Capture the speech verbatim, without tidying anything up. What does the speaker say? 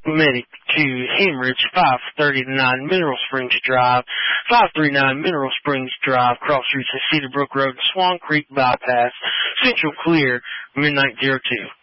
Medic to Hemorrhage, five thirty-nine Mineral Springs Drive, five thirty-nine Mineral Springs Drive, cross routes at Cedar Brook Road, Swan Creek Bypass, Central Clear, midnight zero two.